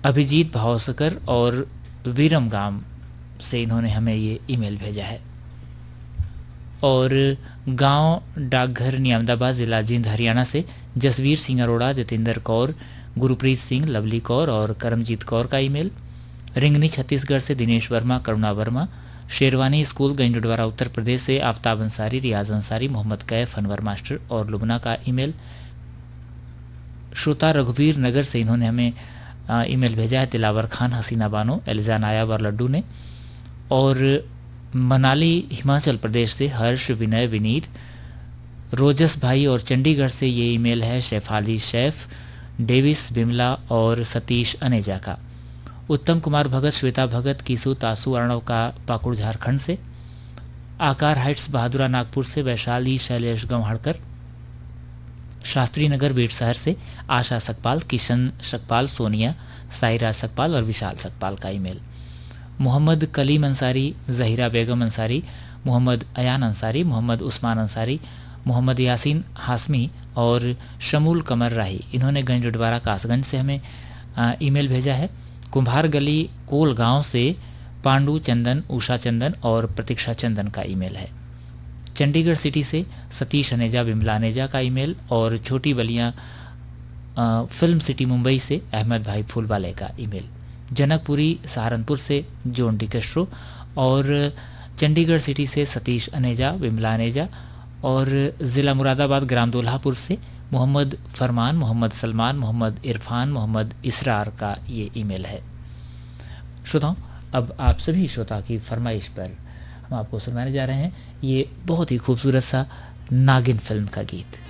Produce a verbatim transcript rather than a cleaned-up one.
अभिजीत भावसकर और वीरम गांव से इन्होंने हमें ये ईमेल भेजा है। और गांव डाकघर नियामदाबाद ज़िला जींद हरियाणा से जसवीर सिंह अरोड़ा, जतिंदर कौर, गुरप्रीत सिंह, लवली कौर और करमजीत कौर का ईमेल। रिंगनी छत्तीसगढ़ से दिनेश वर्मा, करुणा वर्मा, शेरवानी स्कूल गंजडवारा उत्तर प्रदेश से आफ्ताब अंसारी, रियाज अंसारी, मोहम्मद कैफ, अनवर मास्टर और लुबना का ईमेल। श्रोता रघुवीर नगर से इन्होंने हमें ईमेल भेजा है दिलावर खान, हसीना बानो, एलिजा नायाब और लड्डू ने। और मनाली हिमाचल प्रदेश से हर्ष, विनय, विनीत, रोजस भाई और चंडीगढ़ से ये ईमेल है शेफाली शेफ, डेविस, बिमला और सतीश अनेजा का। उत्तम कुमार भगत, श्वेता भगत, कीसू तासु अर्णव का पाकुड़ झारखंड से। आकार हाइट्स बहादुरा नागपुर से वैशाली शैलेश गंवाड़कर। शास्त्री नगर बीट शहर से आशा सकपाल, किशन सकपाल, सोनिया, साहिरा सकपाल और विशाल सकपाल का ईमेल। मोहम्मद कलीम अंसारी, जहीरा बेगम अंसारी, मोहम्मद अयान अंसारी, मोहम्मद उस्मान अंसारी, मोहम्मद यासीन हासमी और शमूल कमर राही, इन्होंने गंजडवारा कासगंज से हमें ईमेल भेजा है। कुम्भार गली कोल गांव से पांडु चंदन, उषा चंदन और प्रतीक्षा चंदन का ईमेल है। चंडीगढ़ सिटी से सतीश अनेजा, बिमला अनेजा का ईमेल। और छोटी बलियां फिल्म सिटी मुंबई से अहमद भाई फूलवाले का ईमेल। जनकपुरी सहारनपुर से जॉन डिकेस्ट्रो और चंडीगढ़ सिटी से सतीश अनेजा, बिमला अनेजा और ज़िला मुरादाबाद ग्राम दुल्हापुर से मोहम्मद फरमान, मोहम्मद सलमान, मोहम्मद इरफान, मोहम्मद इसरार का ये ईमेल है। श्रोताओं, अब आप सभी श्रोता की फरमाइश पर हम आपको सुनाने जा रहे हैं ये बहुत ही खूबसूरत सा नागिन फिल्म का गीत।